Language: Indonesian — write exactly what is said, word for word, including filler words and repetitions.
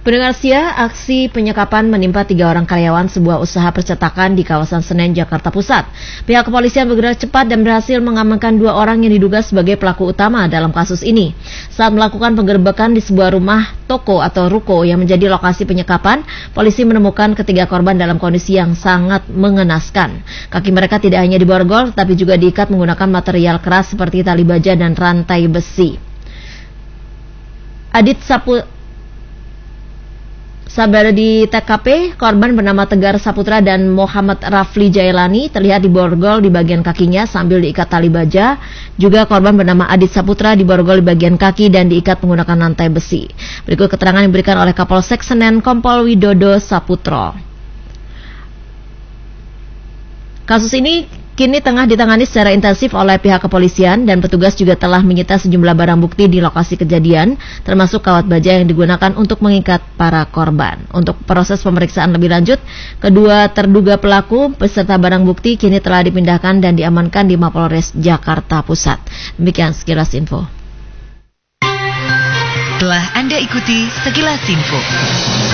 Pendengar setia, aksi penyekapan menimpa tiga orang karyawan sebuah usaha percetakan di kawasan Senen, Jakarta Pusat. Pihak kepolisian bergerak cepat dan berhasil mengamankan dua orang yang diduga sebagai pelaku utama dalam kasus ini. Saat melakukan penggerebekan di sebuah rumah toko atau ruko yang menjadi lokasi penyekapan, polisi menemukan ketiga korban dalam kondisi yang sangat mengenaskan. Kaki mereka tidak hanya diborgol, tetapi juga diikat menggunakan material keras seperti tali baja dan rantai besi. Adit Sapu Saat berada di T K P, korban bernama Tegar Saputra dan Muhammad Rafli Jailani terlihat diborgol di bagian kakinya sambil diikat tali baja. Juga korban bernama Adit Saputra diborgol di bagian kaki dan diikat menggunakan rantai besi. Berikut keterangan yang diberikan oleh Kapolsek Senen Kompol Widodo Saputro. Kasus ini kini tengah ditangani secara intensif oleh pihak kepolisian dan petugas juga telah menyita sejumlah barang bukti di lokasi kejadian, termasuk kawat baja yang digunakan untuk mengikat para korban. Untuk proses pemeriksaan lebih lanjut, kedua terduga pelaku beserta barang bukti kini telah dipindahkan dan diamankan di Mapolres Jakarta Pusat. Demikian sekilas info. Telah Anda ikuti sekilas info.